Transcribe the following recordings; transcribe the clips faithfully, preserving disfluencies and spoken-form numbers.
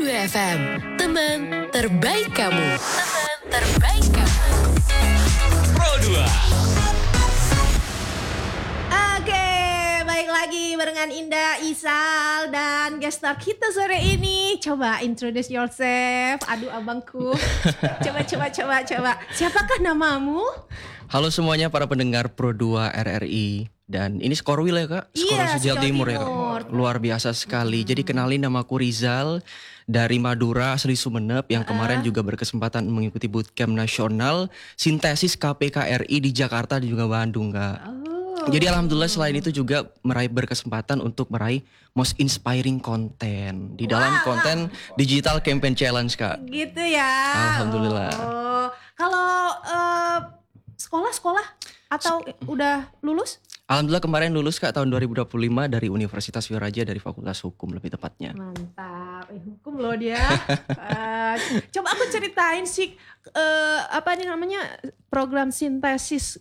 dua F M, teman terbaik kamu. Teman terbaik kamu. Pro dua. Oke, balik lagi barengan Indah, Isal, dan guest star kita sore ini. Coba introduce yourself. Aduh abangku. Coba, coba, coba, coba. Siapakah namamu? Halo semuanya para pendengar Pro dua R R I. Dan ini Skorwil ya kak? Iya, Skorwil Jawa Timur ya Timur. kak? Luar biasa sekali. Jadi kenalin namaku Rizal dari Madura asli Sumeneb yang kemarin juga berkesempatan mengikuti bootcamp nasional sintesis K P K R I di Jakarta dan juga Bandung kak. Oh. Jadi alhamdulillah selain itu juga meraih berkesempatan untuk meraih most inspiring content di dalam Wow. konten digital campaign challenge kak. Gitu ya. Alhamdulillah. Oh. Kalau eh, sekolah-sekolah atau udah lulus? Alhamdulillah kemarin lulus kak tahun dua ribu dua puluh lima dari Universitas Wiraja dari Fakultas Hukum lebih tepatnya. Mantap, eh, hukum loh dia. Eh, coba aku ceritain sih eh, apa ini namanya program sintesis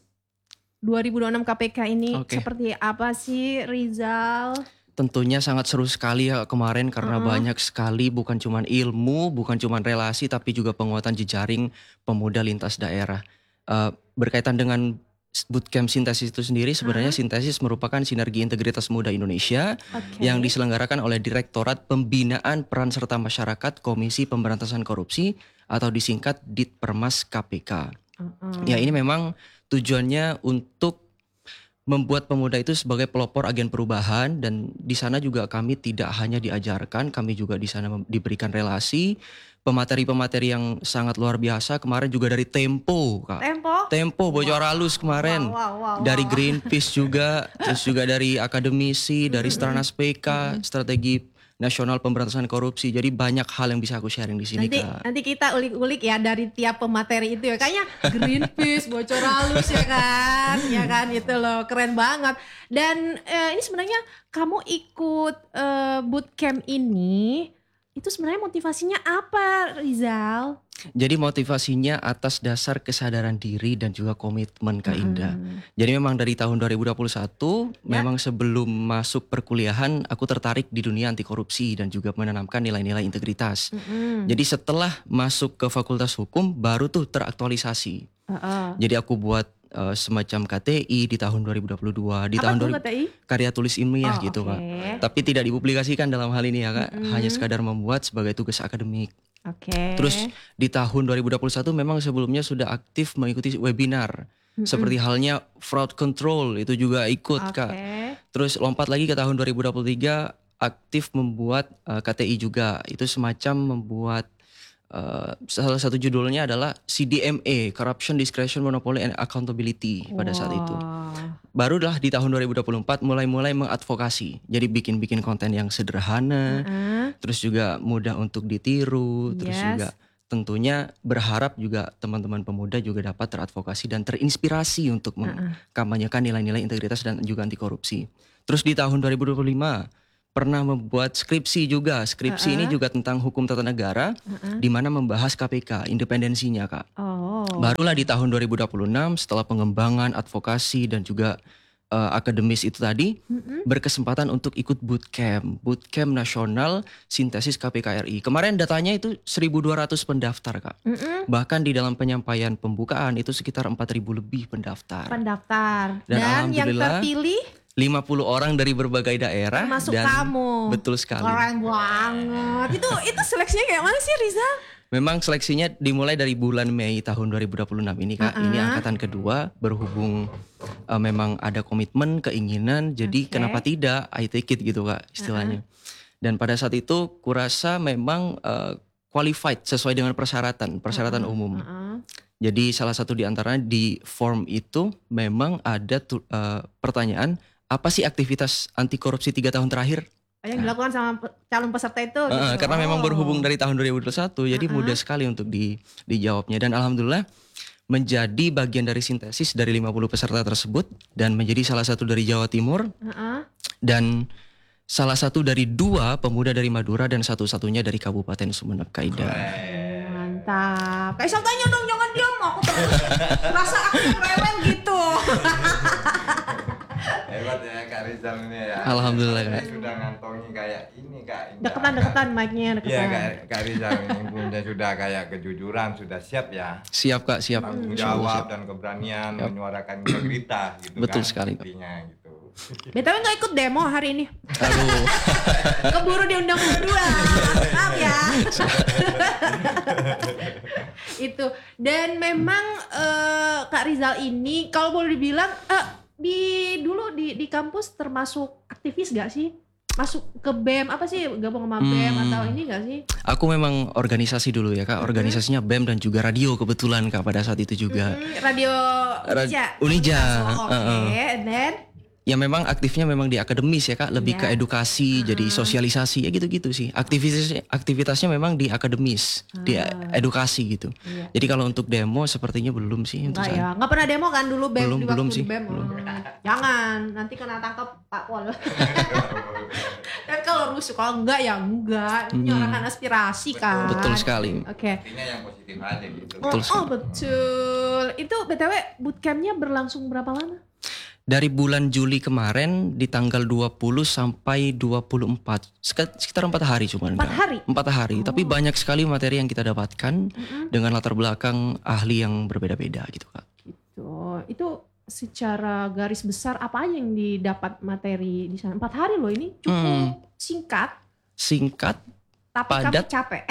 dua ribu dua puluh enam K P K ini Oke. seperti apa sih Rizal? Tentunya sangat seru sekali ya kemarin karena Uh-uh. banyak sekali bukan cuma ilmu, bukan cuma relasi tapi juga penguatan jejaring pemuda lintas daerah. Eh, berkaitan dengan bootcamp sintesis itu sendiri sebenarnya sintesis merupakan sinergi integritas muda Indonesia Oke. yang diselenggarakan oleh Direktorat Pembinaan Peran Serta Masyarakat Komisi Pemberantasan Korupsi atau disingkat Ditpermas K P K. Uh-uh. Ya ini memang tujuannya untuk membuat pemuda itu sebagai pelopor agen perubahan dan di sana juga kami tidak hanya diajarkan, kami juga di sana mem- diberikan relasi, pemateri-pemateri yang sangat luar biasa. Kemarin juga dari Tempo, Kak. Tempo? Tempo Bocor Halus kemarin. Wow, wow, wow, Dari wow. Greenpeace juga, terus juga dari akademisi, dari Stranas P K, Strategi Nasional Pemberantasan Korupsi. Jadi banyak hal yang bisa aku sharing di sini, Nanti Kak. nanti kita ulik-ulik ya dari tiap pemateri itu ya. Kayaknya Greenpeace, Bocor Halus ya kan. Ya kan itu loh, keren banget. Dan eh, ini sebenarnya kamu ikut eh, bootcamp ini itu sebenarnya motivasinya apa, Rizal? Jadi motivasinya atas dasar kesadaran diri dan juga komitmen Kak Indah. Jadi memang dari tahun dua ribu dua puluh satu, Ya. memang sebelum masuk perkuliahan aku tertarik di dunia anti korupsi dan juga menanamkan nilai-nilai integritas. Mm-mm. Jadi setelah masuk ke Fakultas Hukum baru tuh teraktualisasi. Heeh. Jadi aku buat eh, semacam K T I di tahun dua ribu dua puluh dua, di Apa tahun tuh dua ribu K T I? karya tulis ilmiah Oh, gitu oke. Kak. Tapi tidak dipublikasikan dalam hal ini ya Kak, Mm-mm. hanya sekadar membuat sebagai tugas akademik. Oke. Terus di tahun dua ribu dua puluh satu memang sebelumnya sudah aktif mengikuti webinar. Seperti halnya fraud control itu juga ikut Oke. Kak. Terus lompat lagi ke tahun dua ribu dua puluh tiga aktif membuat eh, K T I juga. Itu semacam membuat eh, salah satu judulnya adalah C D M A, Corruption, Discretion, Monopoly and Accountability pada saat itu. Wah. Barulah di tahun dua ribu dua puluh empat mulai-mulai mengadvokasi. Jadi bikin-bikin konten yang sederhana, Heeh. terus juga mudah untuk ditiru, terus Yes. juga tentunya berharap juga teman-teman pemuda juga dapat teradvokasi dan terinspirasi untuk mengkampanyekan nilai-nilai integritas dan juga anti korupsi. Terus di tahun dua ribu dua puluh lima pernah membuat skripsi juga. Skripsi ini juga tentang hukum tata negara di mana membahas K P K, independensinya Kak. Oh. Barulah di tahun dua ribu dua puluh enam setelah pengembangan advokasi dan juga eh, akademis itu tadi berkesempatan untuk ikut bootcamp, bootcamp nasional sintesis K P K R I. Kemarin datanya itu seribu dua ratus pendaftar Kak. Mm-mm. Bahkan di dalam penyampaian pembukaan itu sekitar empat ribu lebih pendaftar. Pendaftar. Dan Dan, yang alhamdulillah, terpilih lima puluh orang dari berbagai daerah termasuk dan kamu. betul sekali. Keren banget. Itu itu seleksinya kayak mana sih Rizal? Memang seleksinya dimulai dari bulan Mei tahun dua ribu dua puluh enam ini Kak. Ini angkatan kedua berhubung eh, memang ada komitmen, keinginan. Jadi Oke. kenapa tidak I take it gitu Kak istilahnya. Dan pada saat itu kurasa memang eh, qualified sesuai dengan persyaratan, persyaratan umum. Heeh. Jadi salah satu di antaranya di form itu memang ada tu- eh, pertanyaan, apa sih aktivitas anti korupsi tiga tahun terakhir? Yang dilakukan sama pe- calon peserta itu. Heeh, gitu. karena memang Oh. berhubung dari tahun dua ribu dua puluh satu, jadi mudah sekali untuk di, dijawabnya. Dan alhamdulillah menjadi bagian dari sintesis dari lima puluh peserta tersebut dan menjadi salah satu dari Jawa Timur Heeh. dan salah satu dari dua pemuda dari Madura dan satu-satunya dari Kabupaten Sumeneb Kaida. Mantap. Kak Isal tanya dong, jangan diam. Aku terus rasa aku yang rewel gitu. Hebat ya Kak Rizal ini ya. Alhamdulillah, Kak. Saya sudah ngantongi kayak ini Kak. Indah. Deketan-deketan mic-nya, Iya deketan. Kak, Kak Rizal ini punya sudah kayak kejujuran, sudah siap ya. Siap Kak, siap. Tanggung Insya Allah jawab siap. dan keberanian menyuarakan integritas gitu Betul kan. sekali, Kak. Intinya gitu. B T W nggak ikut demo hari ini. Aduh. Keburu diundang berdua. Maaf ya. Itu. Dan memang eh, Kak Rizal ini kalau boleh dibilang eh, di dulu di di kampus termasuk aktivis gak sih? Masuk ke B E M apa sih? Gabung sama B E M Hmm. atau ini gak sih? Aku memang organisasi dulu ya Kak. Organisasinya B E M dan juga radio kebetulan Kak pada saat itu juga. Hmm, radio Ra- Unija. Unija, Oh, Oke, uh-uh. and then Ya memang aktifnya memang di akademis ya Kak, lebih Iya. ke edukasi, jadi sosialisasi ya gitu-gitu sih. Aktivitas aktivitasnya memang di akademis, di edukasi gitu. Iya. Jadi kalau untuk demo sepertinya belum sih untuk enggak saya. ya, enggak pernah demo kan dulu B E M Belum, di waktu belum di sih, B E M. belum. Oh, jangan, nanti kena tangkap Pak Pol. Kan kalau rusuh, kalau enggak ya enggak. Menyuarakan aspirasi kan. Betul sekali. Oke. Intinya yang positif aja gitu. Oh, Betul oh, sekali. betul. Itu B T W bootcampnya berlangsung berapa lama? Dari bulan Juli kemarin di tanggal dua puluh sampai dua puluh empat, Sek- sekitar empat hari cuman. Empat Kak. hari? Empat hari, tapi banyak sekali materi yang kita dapatkan dengan latar belakang ahli yang berbeda-beda gitu Kak. Gitu. Itu secara garis besar apa aja yang didapat materi di sana? Empat hari loh, ini cukup Hmm. singkat, Singkat tapi Padat. kamu capek.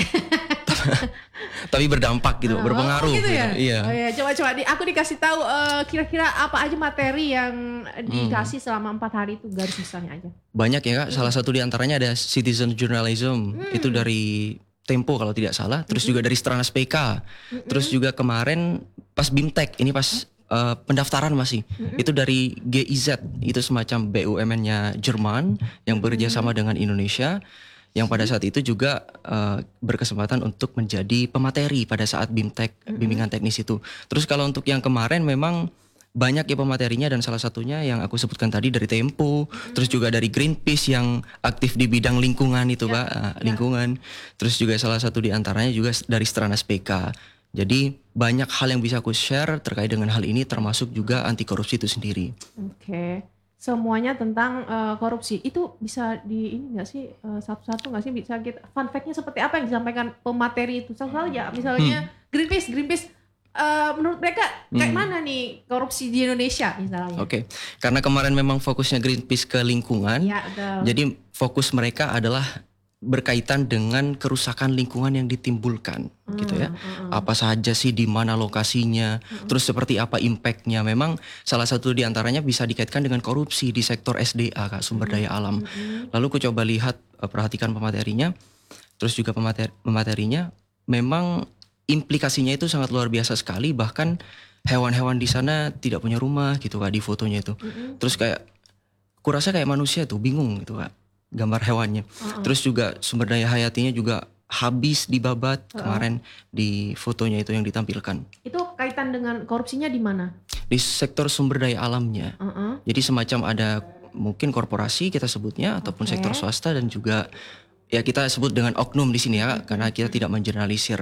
tapi berdampak gitu, Oh, berpengaruh. gitu ya? Iya. Oh ya, coba-coba di, aku dikasih tahu eh, kira-kira apa aja materi yang dikasih selama empat hari itu garis besarnya aja. Banyak ya Kak, salah satu diantaranya ada citizen journalism, itu dari Tempo kalau tidak salah, terus juga dari Stranas P K, terus juga kemarin pas Bimtek, ini pas eh, pendaftaran masih, itu dari G I Z, itu semacam B U M N-nya Jerman yang bekerja sama dengan Indonesia, yang pada saat itu juga eh, berkesempatan untuk menjadi pemateri pada saat Bimtek, bimbingan teknis itu. Terus kalau untuk yang kemarin memang banyak ya pematerinya dan salah satunya yang aku sebutkan tadi dari Tempo, terus juga dari Greenpeace yang aktif di bidang lingkungan itu Pak, ah, lingkungan. Terus juga salah satu di antaranya juga dari Stranas P K. Jadi banyak hal yang bisa aku share terkait dengan hal ini termasuk juga anti korupsi itu sendiri. Oke. Semuanya tentang eh, korupsi. Itu bisa di ini nggak sih eh, satu-satu nggak sih bisa kita fun fact-nya seperti apa yang disampaikan pemateri itu? Satu aja misalnya Greenpeace, Greenpeace eh, menurut mereka kayak mana nih korupsi di Indonesia misalnya? Oke, karena kemarin memang fokusnya Greenpeace ke lingkungan, Ya, betul. jadi fokus mereka adalah berkaitan dengan kerusakan lingkungan yang ditimbulkan, gitu ya. Apa saja sih, di mana lokasinya, terus seperti apa impactnya. Memang salah satu diantaranya bisa dikaitkan dengan korupsi di sektor S D A, Kak, sumber daya alam. Lalu aku coba lihat, eh, perhatikan pematerinya, terus juga pemateri, pematerinya, memang implikasinya itu sangat luar biasa sekali. Bahkan hewan-hewan di sana tidak punya rumah, gitu Kak, di fotonya itu. Terus kayak, kurasa kayak manusia tuh bingung gitu Kak, gambar hewannya. Terus juga sumber daya hayatinya juga habis dibabat kemarin di fotonya itu yang ditampilkan. Itu kaitan dengan korupsinya di mana? Di sektor sumber daya alamnya. Uh-uh. Jadi semacam ada mungkin korporasi kita sebutnya ataupun Oke. sektor swasta dan juga ya kita sebut dengan oknum di sini ya karena kita tidak mengeneralisir.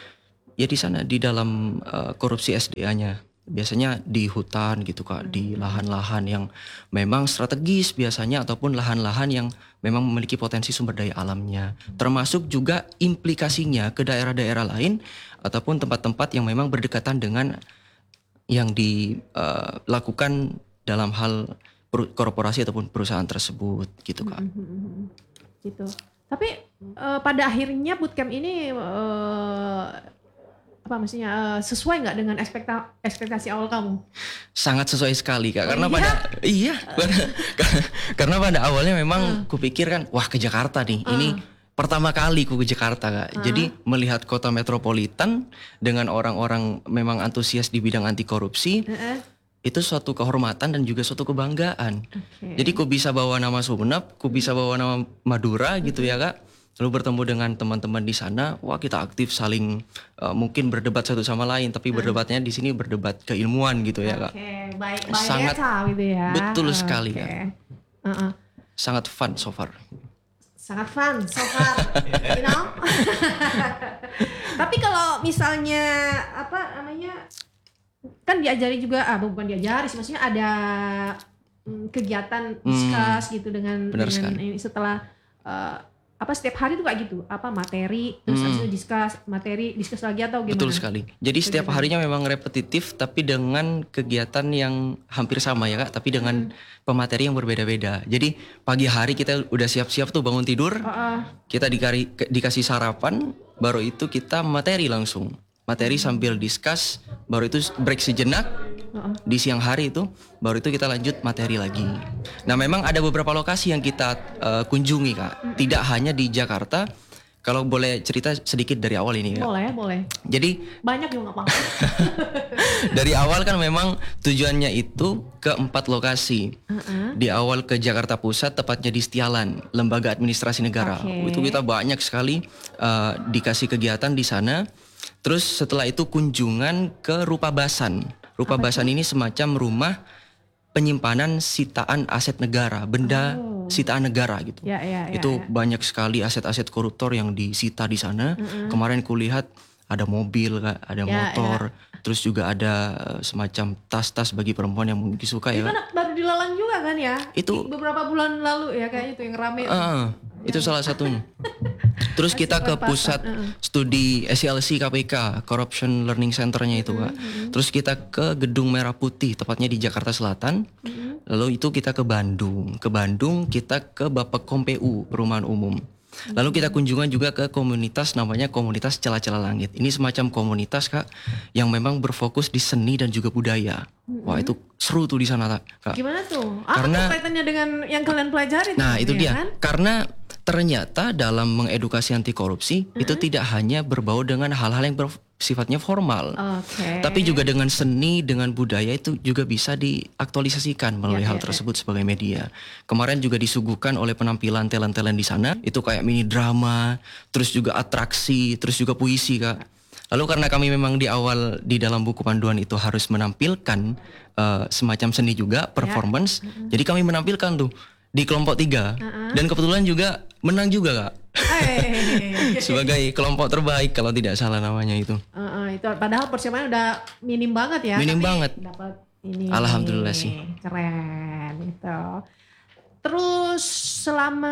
Ya di sana di dalam uh, korupsi S D A-nya. Biasanya di hutan gitu Kak, di lahan-lahan yang memang strategis biasanya ataupun lahan-lahan yang memang memiliki potensi sumber daya alamnya. Termasuk juga implikasinya ke daerah-daerah lain ataupun tempat-tempat yang memang berdekatan dengan yang dilakukan dalam hal per- korporasi ataupun perusahaan tersebut gitu Kak. Mhm. Gitu. Tapi eh, pada akhirnya bootcamp ini eh, apa maksudnya eh, sesuai nggak dengan ekspekta ekspektasi awal kamu? Sangat sesuai sekali Kak, karena iya? pada iya karena, karena pada awalnya memang kupikir kan wah ke Jakarta nih, ini pertama kali ku ke Jakarta Kak. Jadi melihat kota metropolitan dengan orang-orang memang antusias di bidang anti korupsi, Heeh. itu suatu kehormatan dan juga suatu kebanggaan. Oke. Jadi ku bisa bawa nama Sumenep, ku bisa bawa nama Madura gitu ya Kak. Lalu bertemu dengan teman-teman di sana, wah kita aktif saling uh, mungkin berdebat satu sama lain, tapi berdebatnya di sini berdebat keilmuan gitu ya Kak. Oke, baik baik Sangat- data gitu ya. betul sekali, Oke. Kak. Heeh. Sangat fun so far. Sangat fun so far, you know. Tapi kalau misalnya apa namanya, kan diajari juga, ah bukan diajari sih, maksudnya ada mm, kegiatan discuss gitu dengan benar dengan sekali. ini setelah uh, apa setiap hari tuh kayak gitu apa materi terus habis itu discuss materi discuss lagi atau gimana? Betul sekali. Jadi setiap harinya memang repetitif tapi dengan kegiatan yang hampir sama ya Kak, tapi dengan pemateri yang berbeda-beda. Jadi pagi hari kita udah siap-siap tuh bangun tidur, Uh-uh. kita dikari, ke- dikasih sarapan, baru itu kita materi langsung. Materi sambil discuss, baru itu break sejenak. Di siang hari itu baru itu kita lanjut materi lagi. Nah, memang ada beberapa lokasi yang kita uh, kunjungi Kak. Tidak hanya di Jakarta. Kalau boleh cerita sedikit dari awal ini Kak. Boleh boleh Jadi banyak juga nggak apa-apa. dari awal kan memang tujuannya itu ke empat lokasi. Uh-uh. Di awal ke Jakarta Pusat, tepatnya di Setialan, Lembaga Administrasi Negara. Oke. Itu kita banyak sekali uh, dikasih kegiatan di sana. Terus setelah itu kunjungan ke Rupa Basan. Rupa Basan ini semacam rumah penyimpanan sitaan aset negara, benda Oh. sitaan negara gitu. Ya, ya, ya, Itu ya. banyak sekali aset-aset koruptor yang disita di sana. Kemarin kulihat ada mobil, Kak, ada Ya, motor, terus juga ada eh, semacam tas-tas bagi perempuan yang mungkin suka Itu ya. Kak. kan baru dilelang juga kan ya? Itu- beberapa bulan lalu ya kayak itu yang rame. Ah, itu salah satunya. Terus kita ke Pasar, pusat studi S L C K P K, Corruption Learning Center-nya itu Kak. Terus kita ke Gedung Merah Putih, tepatnya di Jakarta Selatan. Lalu itu kita ke Bandung. Ke Bandung kita ke Bappekom P U, Perumahan Umum. Lalu kita kunjungan juga ke komunitas namanya Komunitas Celah-Celah Langit. Ini semacam komunitas Kak yang memang berfokus di seni dan juga budaya. Wah, itu seru tuh di sana Kak. Gimana tuh? Apa Karena- tuh kaitannya dengan yang kalian pelajari? tuh, Nah itu ya dia, kan? karena ternyata dalam mengedukasi anti korupsi itu tidak hanya berbau dengan hal-hal yang bersifatnya formal, Oke. tapi juga dengan seni, dengan budaya itu juga bisa diaktualisasikan melalui Ya, hal ya, tersebut sebagai media. Kemarin juga disuguhkan oleh penampilan talent-talent di sana, itu kayak mini drama, terus juga atraksi, terus juga puisi Kak. Lalu karena kami memang di awal di dalam buku panduan itu harus menampilkan eh, semacam seni juga, performance, jadi kami menampilkan tuh di kelompok tiga dan kebetulan juga menang juga Kak Eh, sebagai kelompok terbaik kalau tidak salah namanya itu. eh, eh, itu padahal persiapannya udah minim banget ya. Minim tapi banget. Dapat ini. Alhamdulillah sih. Keren itu. Terus selama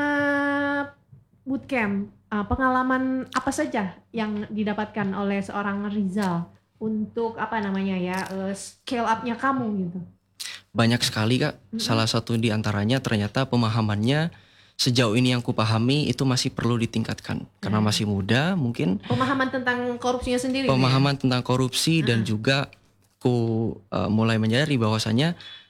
bootcamp, eh, pengalaman apa saja yang didapatkan oleh seorang Rizal untuk apa namanya ya eh, scale up-nya kamu gitu? Banyak sekali Kak. Salah satu di antaranya ternyata pemahamannya sejauh ini yang kupahami itu masih perlu ditingkatkan karena masih muda mungkin. Pemahaman tentang korupsinya sendiri. gitu ya? Pemahaman tentang korupsi dan juga ku uh, mulai menyadari bahwasanya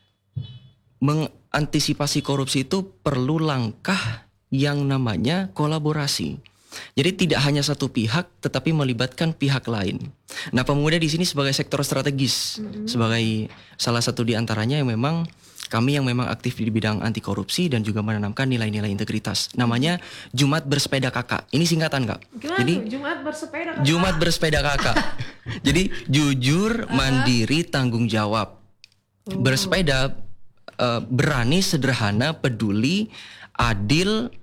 mengantisipasi korupsi itu perlu langkah yang namanya kolaborasi. Jadi tidak hanya satu pihak tetapi melibatkan pihak lain. Nah, pemuda di sini sebagai sektor strategis, sebagai salah satu di antaranya yang memang kami yang memang aktif di bidang anti korupsi dan juga menanamkan nilai-nilai integritas. Namanya Jumat Bersepeda Kakak. Ini singkatan Kak. Gimana Jadi tuh? Jumat bersepeda kan? Jumat Bersepeda Kakak. Jadi jujur, mandiri, tanggung jawab. Bersepeda eh, berani, sederhana, peduli, adil,